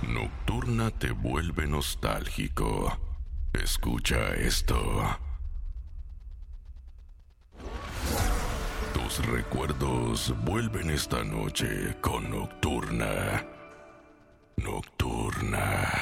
Nocturna te vuelve nostálgico. Escucha esto. Tus recuerdos vuelven esta noche con Nocturna. Nocturna.